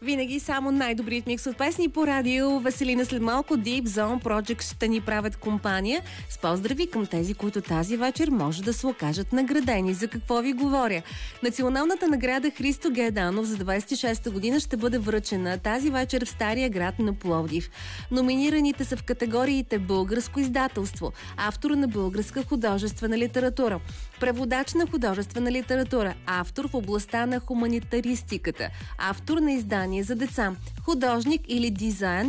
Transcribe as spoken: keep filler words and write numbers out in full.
Винаги само най-добрият микс от песни по радио. Веселина след малко Deep Zone Project ще ни правят компания. С поздрави към тези, които тази вечер може да се окажат наградени. За какво ви говоря? Националната награда Христо Герданов за двадесет и шеста година ще бъде връчена тази вечер в Стария град на Пловдив. Номинираните са в категориите българско издателство, автор на българска художествена литература, преводач на художествена литература, автор в областта на хуманитаристиката, автор на издание за деца, художник или дизайн